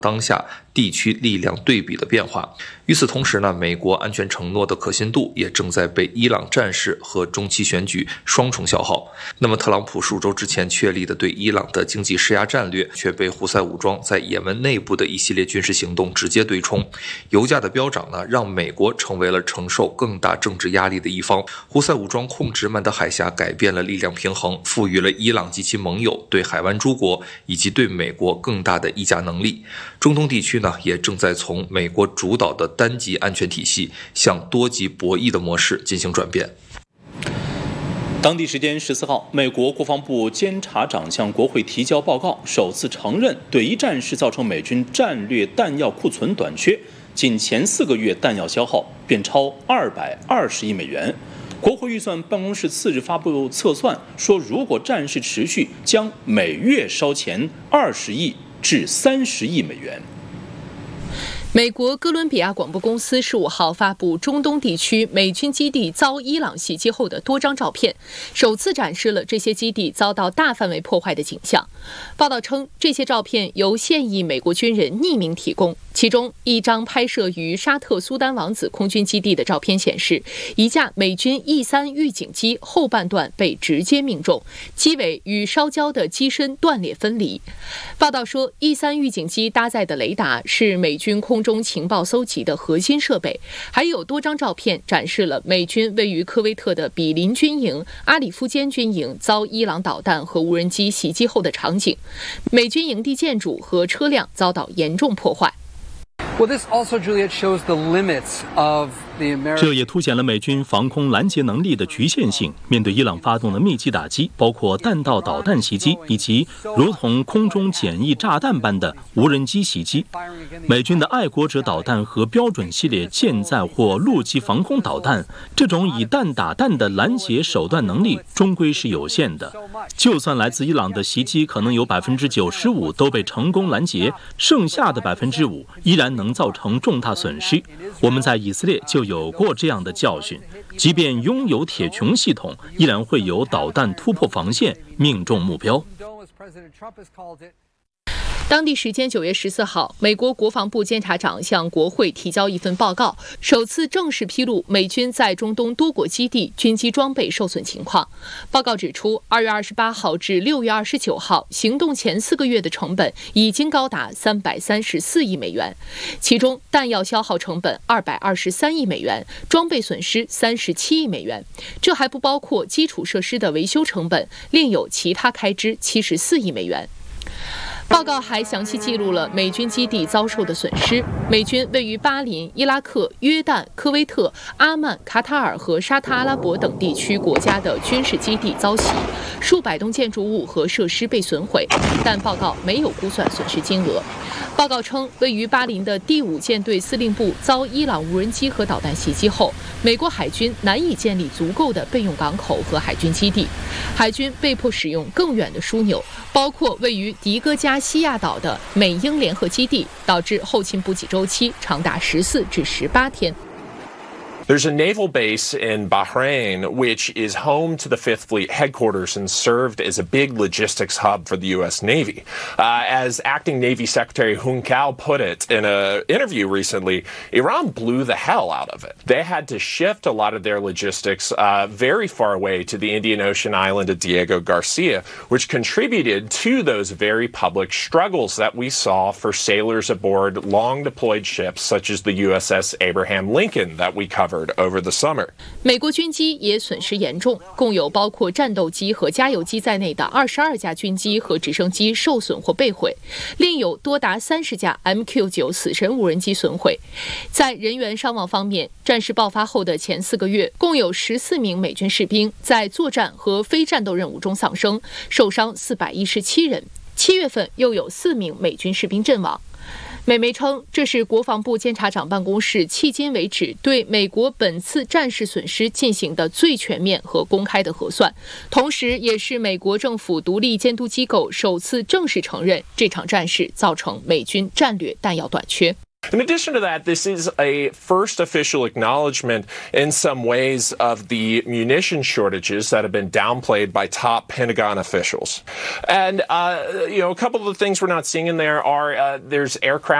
当下地区力量对比的变化。与此同时呢，美国安全承诺的可信度也正在被伊朗战事和中期选举双重消耗。那么特朗普数周之前确立的对伊朗的经济施压战略，却被胡塞武装在也门内部的一系列军事行动直接对冲。油价的飙涨呢，让美国成为了承受更大政治压力的一方。胡塞武装控制曼德海峡改变了力量平衡，赋予了伊朗及其盟友对海湾诸国以及对美国更大的议价能力。中东地区呢，也正在从美国主导的单极安全体系向多极博弈的模式进行转变。 当地时间14号，美国国防部监察长向国会提交报告，首次承认对伊战事造成美军战略弹药库存短缺，仅前4个月弹药消耗便超220亿美元。国会预算办公室4日发布测算，说如果战事持续，将每月烧钱20亿至30亿美元。 美国哥伦比亚广播公司15号发布中东地区美军基地遭伊朗袭击后的多张照片，首次展示了这些基地遭到大范围破坏的景象。报道称，这些照片由现役美国军人匿名提供。其中一张拍摄于沙特苏丹王子空军基地的照片显示，一架美军 E3 预警机后半段被直接命中，机尾与烧焦的机身断裂分离。报道说， E3 预警机搭载的雷达是美军空中情报搜集的核心设备。还有多张照片展示了美军位于科威特的比林军营、阿里夫坚军营遭伊朗导弹和无人机袭击后的场景，美军营地建筑和车辆遭到严重破坏。 Well, this also, Juliet, shows the limits of the American. 这也凸显了美军防空拦截能力的局限性。面对伊朗发动的密集打击，包括弹道导弹袭击以及如同空中简易炸弹般的无人机袭击，美军的爱国者导弹和标准系列舰载或陆基防空导弹，这种以弹打弹的拦截手段能力终归是有限的。就算来自伊朗的袭击可能有95%都被成功拦截，剩下的5%依然能造成重大损失。我们在以色列就有过这样的教训，即便拥有铁穹系统，依然会有导弹突破防线，命中目标。 当地时间9月14号，美国国防部监察长向国会提交一份报告，首次正式披露美军在中东多国基地军机装备受损情况。报告指出，2月28号至6月29号行动前4个月的成本已经高达334亿美元，其中弹药消耗成本223亿美元，装备损失37亿美元。这还不包括基础设施的维修成本，另有其他开支74亿美元。报告还详细记录了美军基地遭受的损失。美军位于巴林、伊拉克、约旦、科威特、阿曼、卡塔尔和沙特阿拉伯等地区国家的军事基地遭袭，数百栋建筑物和设施被损毁，但报告没有估算损失金额。报告称，位于巴林的第5舰队司令部遭伊朗无人机和导弹袭击后，美国海军难以建立足够的备用港口和海军基地，海军被迫使用更远的枢纽，包括位于迪戈加西亚岛的美英联合基地，导致后勤补给周期长达14至18天。 There's a naval base in Bahrain, which is home to the 5th Fleet headquarters and served as a big logistics hub for the U.S. Navy. As Acting Navy Secretary Hun Cao put it in an interview recently, Iran blew the hell out of it. They had to shift a lot of their logistics very far away to the Indian Ocean island of Diego Garcia, which contributed to those very public struggles that we saw for sailors aboard long-deployed ships such as the USS Abraham Lincoln that we covered over the summer. 美国军机也损失严重，共有包括战斗机和加油机在内的22架军机和直升机受损或被毁，另有多达30架 MQ-9 死神无人机损毁。在人员伤亡方面，战事爆发后的前4个月，共有14名美军士兵在作战和非战斗任务中丧生，受伤417人。7月份又有4名美军士兵阵亡。美媒称，这是国防部监察长办公室迄今为止对美国本次战事损失进行的最全面和公开的核算，同时也是美国政府独立监督机构首次正式承认这场战事造成美军战略弹药短缺。 In addition to that, this is a first official acknowledgement in some ways of the munition shortages that have been downplayed by top Pentagon officials. And, a couple of the things we're not seeing in there are there's aircraft